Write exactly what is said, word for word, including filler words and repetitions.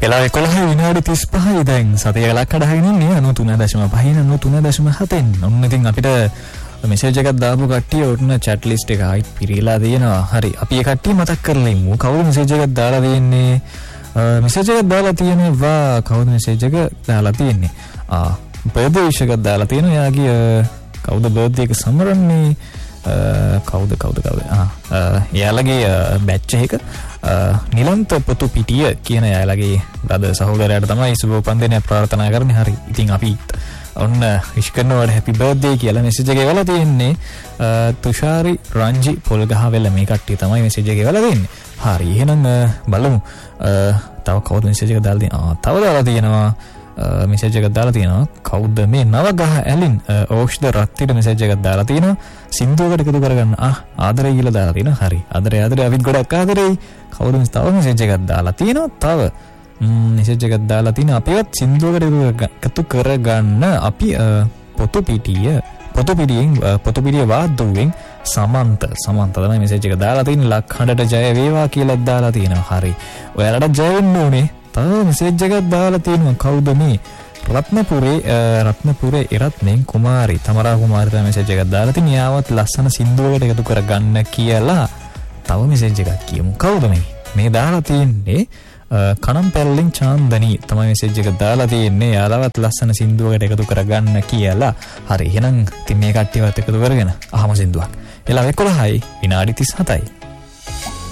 වෙලාව එකොළහයි විනාඩි තිස් පහයි දැන් සතිය ගලක් කඩගෙන ඉන්නේ අනූ තුන දශම පහෙන් අනූ තුන දශම හතෙන්. ඔන්න ඉතින් අපිට මෙසේජ් එකක් දාපු කට්ටිය ඔන්න chat list එක ආයි පිරීලා තියෙනවා. හරි අපි ඒ කට්ටිය මතක් කරලා ඉමු. කවුරු මෙසේජ් එකක් දාලා තියෙන්නේ? මෙසේජ් එකක් දාලා තියෙනවා කවුද මෙසේජ් එක දාලා තියෙන්නේ? ආ බර්ත්ඩේ විශ් එකක් දාලා තියෙනවා. යාගේ කවුද බර්ත්ඩේ එක සමරන්නේ? කවුද කවුද කවුද ආ යාලගේ බැච් එක නිලන්ත පොතු පිටිය කියන යාලගේ බ්‍රදර් සහෝදරයාට තමයි සුබ උපන්දිනය ප්‍රාර්ථනා කරන්නේ. හරි ඉතින් අපි ඔන්න විශ් කරනවාට හැපි බර්ත්ඩේ කියලා මෙසේජ් එක එවලා තියෙන්නේ. තුෂාරි රංජි පොල්ගහවෙල මේ කට්ටිය තමයි මෙසේජ් එක එවලා දෙන්නේ. හරි එහෙනම් බලමු තව කවුද මෙසේජ් එක දාලා තියෙන්නේ? ආ තව දාලා තියෙනවා මෙසේජ් එකක් දාලා තියෙනවා. කවුද මේ නවගහ ඇලින් ඕෂ්ද රත්තිට මෙසේජ් එකක් දාලා තියෙනවා. සින්දුවකට එකතු කරගන්න ආ ආදරේ කියලා දාලා තියෙනවා. හරි ආදරේ ආදරේ අපිත් ගොඩක් ආදරේ. කවුද මේ තව මෙසේජ් එකක් දාලා තියෙනවා? තව මෙසේජ් එකක් දාලා තියෙනවා. අපිවත් සින්දුවකට එකතු කරගන්න අපි පොතු පිටිය පොතු පිටියෙන් පොතු පිටිය වාද්දුවෙන් සමන්ත සමන්ත තමයි මෙසේජ් එක දාලා තියෙන්නේ. ලක්හඬට ජය වේවා කියලා දාලා තියෙනවා. හරි ඔයාලට ජය වෙන්න ඕනේ. තව මෙසේජ් එකක් දාලා තියෙනවා. කවුද මේ? රත්නපුරේ රත්නපුරේ ඉරත්නෙන් කුමාරි තමරා කුමාරි තමයි මෙසේජ් එකක් දාලා තියෙන්නේ. යාවත් ලස්සන සින්දුවකට එකතු කරගන්න කියලා තව මෙසේජ් එකක් කියමු. කවුද මේ? මේ දාලා තියෙන්නේ කනම් පැල්ලෙන් චාන්දනී තමයි මෙසේජ් එක දාලා තියෙන්නේ. යාලවත් ලස්සන සින්දුවකට එකතු කරගන්න කියලා. හරි එහෙනම් ඉතින් මේ කට්ටියවත් එකතු කරගෙන අහමු සින්දුවක්. එලා එකොළහයි විනාඩි තිස් හතයි.